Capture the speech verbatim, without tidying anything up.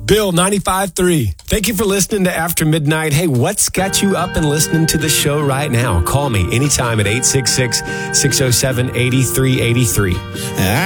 Bill, ninety-five three. Thank you for listening to After Midnight. Hey, what's got you up and listening to the show right now? Call me anytime at eight six six, six oh seven, eight three eight three.